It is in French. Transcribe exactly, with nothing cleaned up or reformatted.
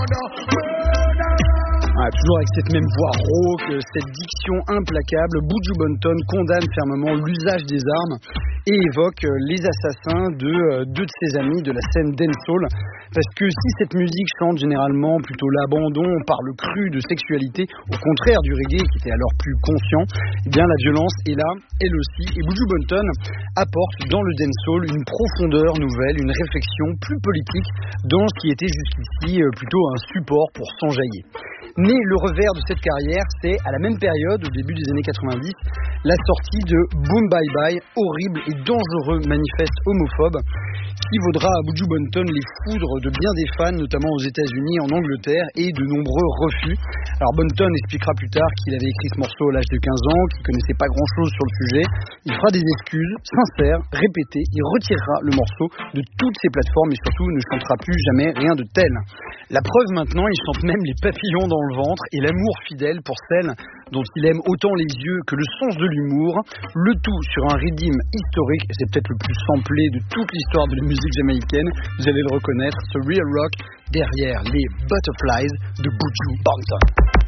Ah, toujours avec cette même voix rauque, cette diction implacable, Buju Banton condamne fermement l'usage des armes et évoque les assassins de deux de ses amis de la scène dancehall. Parce que si cette musique chante généralement plutôt l'abandon par le cru de sexualité, au contraire du reggae qui était alors plus conscient, eh bien la violence est là, elle aussi. Et Buju Banton apporte dans le dancehall une profondeur nouvelle, une réflexion plus politique dans ce qui était jusqu'ici plutôt un support pour s'enjailler. Mais le revers de cette carrière, c'est à la même période, au début des années quatre-vingt-dix, la sortie de Boom Bye Bye, horrible et dangereux manifeste homophobe, qui vaudra à Buju Banton les foudres de bien des fans, notamment aux États-Unis, en Angleterre, et de nombreux refus. Alors Banton expliquera plus tard qu'il avait écrit ce morceau à l'âge de quinze ans, qu'il connaissait pas grand-chose sur le sujet. Il fera des excuses sincères, répétées, il retirera le morceau de toutes ses plateformes et surtout ne chantera plus jamais rien de tel. La preuve maintenant, il chante même les papillons dans le ventre et l'amour fidèle pour celle dont il aime autant les yeux que le sens de l'humour, le tout sur un rythme historique, et c'est peut-être le plus samplé de toute l'histoire de la musique jamaïcaine, vous allez le reconnaître, ce real rock derrière les Butterflies de Buju Banton.